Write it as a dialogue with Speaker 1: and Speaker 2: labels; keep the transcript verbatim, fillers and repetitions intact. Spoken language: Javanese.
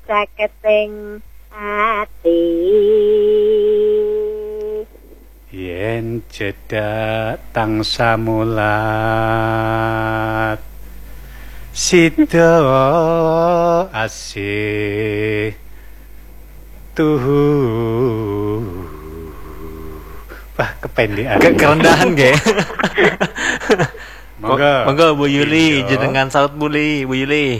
Speaker 1: saketing ati
Speaker 2: yen cedak tangsa mulat sida asih tuhu wah kependekan
Speaker 3: Ke kerendahan nggih.
Speaker 2: monggo
Speaker 3: Monggo Bu Yuli jenengan saut muli Bu Yuli.